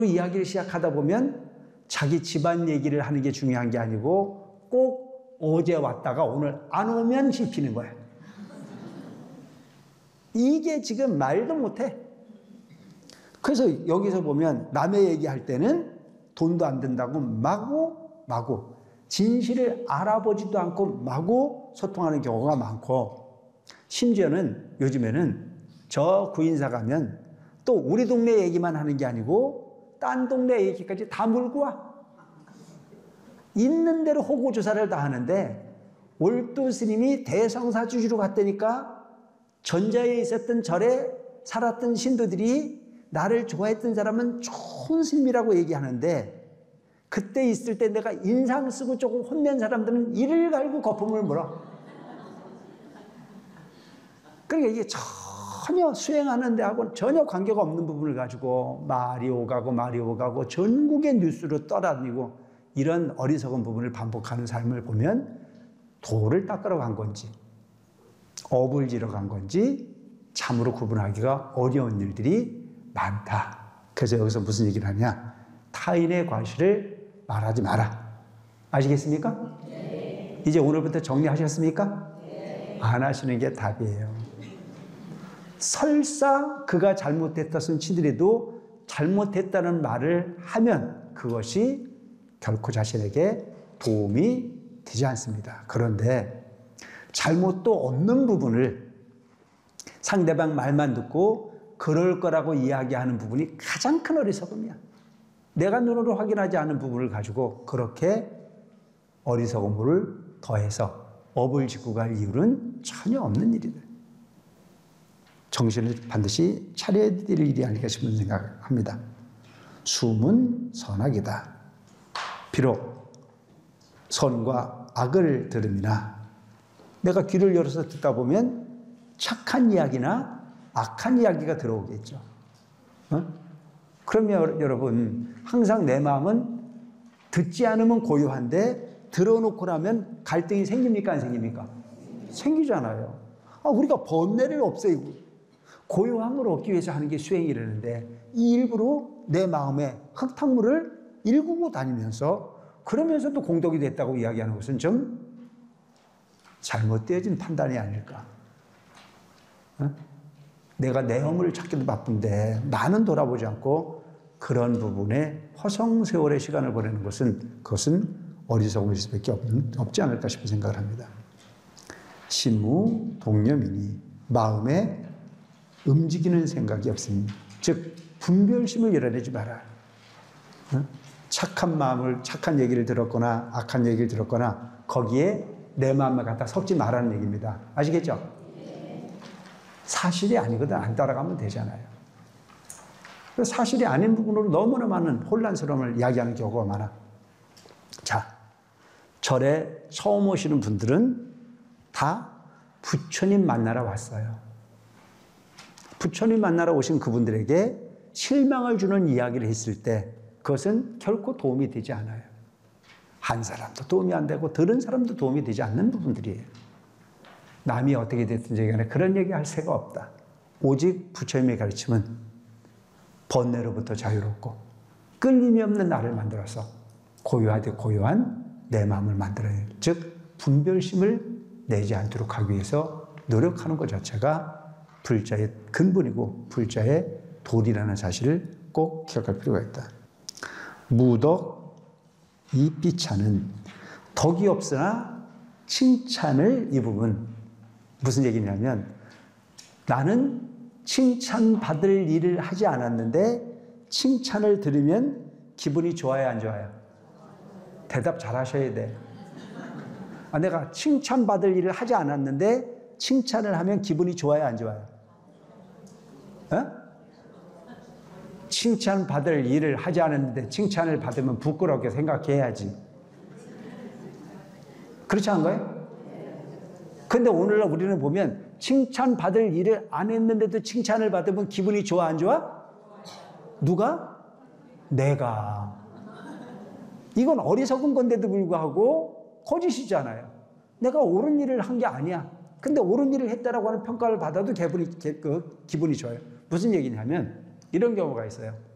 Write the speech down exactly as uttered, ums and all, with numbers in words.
이야기를 시작하다 보면 자기 집안 얘기를 하는 게 중요한 게 아니고 꼭 어제 왔다가 오늘 안 오면 씹히는 거야. 이게 지금 말도 못해. 그래서 여기서 보면 남의 얘기할 때는 돈도 안 든다고 마구 마구 진실을 알아보지도 않고 마구 소통하는 경우가 많고, 심지어는 요즘에는 저 구인사 가면 또 우리 동네 얘기만 하는 게 아니고 딴 동네 얘기까지 다 물고 와. 있는 대로 호구조사를 다 하는데, 올도 스님이 대성사주지로 갔다니까 전자에 있었던 절에 살았던 신도들이 나를 좋아했던 사람은 좋은 스님이라고 얘기하는데, 그때 있을 때 내가 인상 쓰고 조금 혼낸 사람들은 이를 갈고 거품을 물어. 그러니까 이게 전혀 수행하는 데하고는 전혀 관계가 없는 부분을 가지고 말이 오가고 말이 오가고 전국의 뉴스로 떠다니고 이런 어리석은 부분을 반복하는 삶을 보면 도를 닦으러 간 건지 업을 지러 간 건지 참으로 구분하기가 어려운 일들이 많다. 그래서 여기서 무슨 얘기를 하냐? 타인의 과실을 말하지 마라. 아시겠습니까? 네. 이제 오늘부터 정리하셨습니까? 네. 안 하시는 게 답이에요. 설사 그가 잘못했다는 치더라도 잘못했다는 말을 하면 그것이 결코 자신에게 도움이 되지 않습니다. 그런데 잘못도 없는 부분을 상대방 말만 듣고 그럴 거라고 이야기하는 부분이 가장 큰 어리석음이야. 내가 눈으로 확인하지 않은 부분을 가지고 그렇게 어리석음을 더해서 업을 짓고 갈 이유는 전혀 없는 일이다. 정신을 반드시 차려야 될 일이 아닐까 싶은 생각합니다. 숨은 선악이다. 비록 선과 악을 들음이나 내가 귀를 열어서 듣다 보면 착한 이야기나 악한 이야기가 들어오겠죠. 어? 그러면 여러분, 항상 내 마음은 듣지 않으면 고요한데 들어놓고 나면 갈등이 생깁니까? 안 생깁니까? 생기잖아요. 아, 우리가 번뇌를 없애고 고요함을 얻기 위해서 하는 게 수행이라는데 이 일부러 내 마음에 흙탕물을 일구고 다니면서 그러면서도 공덕이 됐다고 이야기하는 것은 좀 잘못되어진 판단이 아닐까. 어? 내가 내 허물을 찾기도 바쁜데 나는 돌아보지 않고 그런 부분에 허송세월의 시간을 보내는 것은 그것은 어리석음일 수밖에 없지 않을까 싶은 생각을 합니다. 신무 동념이니 마음에 움직이는 생각이 없으니, 즉 분별심을 열어내지 마라. 어? 착한 마음을, 착한 얘기를 들었거나 악한 얘기를 들었거나 거기에 내 마음을 갖다 섞지 말라는 얘기입니다. 아시겠죠? 사실이 아니거든 안 따라가면 되잖아요. 사실이 아닌 부분으로 너무나 많은 혼란스러움을 이야기하는 경우가 많아. 자, 절에 처음 오시는 분들은 다 부처님 만나러 왔어요. 부처님 만나러 오신 그분들에게 실망을 주는 이야기를 했을 때 그것은 결코 도움이 되지 않아요. 한 사람도 도움이 안 되고 들은 사람도 도움이 되지 않는 부분들이에요. 남이 어떻게 됐든지 간에 그런 얘기할 새가 없다. 오직 부처님의 가르침은 번뇌로부터 자유롭고 끌림이 없는 나를 만들어서 고요하되 고요한 내 마음을 만들어야, 즉 분별심을 내지 않도록 하기 위해서 노력하는 것 자체가 불자의 근본이고 불자의 도리라는 사실을 꼭 기억할 필요가 있다. 무덕 이삐차는 덕이 없으나 칭찬을, 이 부분 무슨 얘기냐면 나는 칭찬받을 일을 하지 않았는데 칭찬을 들으면 기분이 좋아요, 안 좋아요? 대답 잘 하셔야 돼. 아, 내가 칭찬받을 일을 하지 않았는데 칭찬을 하면 기분이 좋아요, 안 좋아요? 어? 칭찬받을 일을 하지 않았는데 칭찬을 받으면 부끄럽게 생각해야지. 그렇지 않은가요? 근데 오늘날 우리는 보면 칭찬받을 일을 안 했는데도 칭찬을 받으면 기분이 좋아, 안 좋아? 누가? 내가. 이건 어리석은 건데도 불구하고 거짓이잖아요. 내가 옳은 일을 한 게 아니야. 근데 옳은 일을 했다라고 하는 평가를 받아도 기분이, 그, 기분이 좋아요. 무슨 얘기냐면 이런 경우가 있어요.